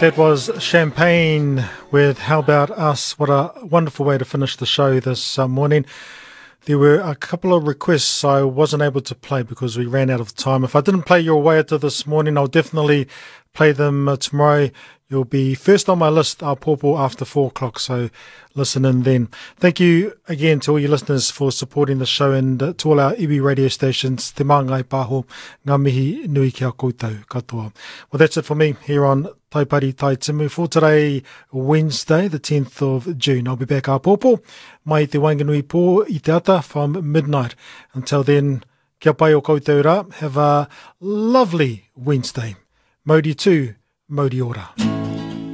That was Champagne with How About Us. What a wonderful way to finish the show this morning. There were a couple of requests I wasn't able to play because we ran out of time. If I didn't play your way to this morning, I'll definitely play them tomorrow. You'll be first on my list, our Pōpō, after 4 o'clock, so listen in then. Thank you again to all your listeners for supporting the show, and to all our iwi radio stations. Te māngai pāho, ngā mihi nui kia koutou katoa. Well, that's it for me here on Taipari Tai Timu for today, Wednesday, the 10th of June. I'll be back our Pōpō, mai te Wainganui pō i te ata from midnight. Until then, kia pai o koutou rā. Have a lovely Wednesday. Mauri tū, mauri ora.